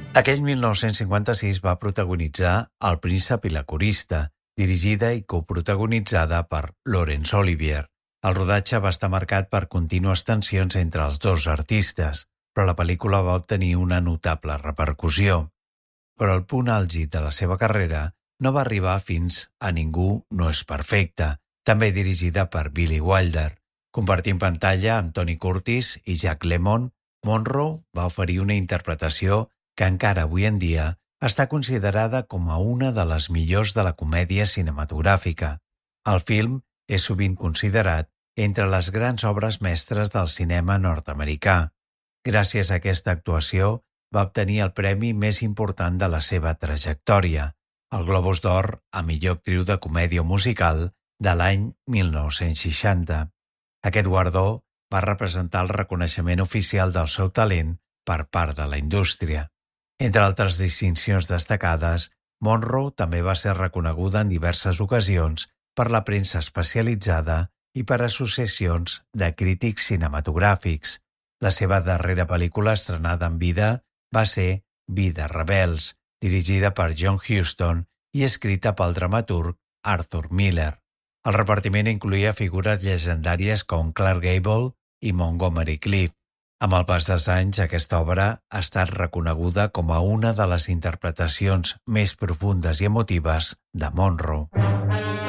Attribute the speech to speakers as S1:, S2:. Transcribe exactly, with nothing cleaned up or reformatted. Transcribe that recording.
S1: Aquell mil nou-cents cinquanta-sis va protagonitzar El príncep i la corista, dirigida i coprotagonitzada per Laurence Olivier. El rodatge va estar marcat per contínues tensions entre els dos artistes, però la pel·lícula va obtenir una notable repercussió. Però el punt àlgid de la seva carrera no va arribar fins a Ningú no és perfecte, també dirigida per Billy Wilder. Compartint pantalla amb Tony Curtis i Jack Lemmon, Monroe va oferir una interpretació que encara avui en dia està considerada com a una de les millors de la comèdia cinematogràfica. El film és sovint considerat entre les grans obres mestres del cinema nord-americà. Gràcies a aquesta actuació va obtenir el premi més important de la seva trajectòria, el Globus d'Or a millor actriu de comèdia musical de l'any mil nou-cents seixanta. Aquest guardó va representar el reconeixement oficial del seu talent per part de la indústria. Entre altres distincions destacades, Monroe també va ser reconeguda en diverses ocasions per la premsa especialitzada i per associacions de crítics cinematogràfics. La seva darrera pel·lícula estrenada en vida va ser Vida Rebels, dirigida per John Huston i escrita pel dramaturg Arthur Miller. El repartiment incloïa figures llegendàries com Clark Gable i Montgomery Clift. Amb el pas dels anys, aquesta obra ha estat reconeguda com a una de les interpretacions més profundes i emotives de Monroe.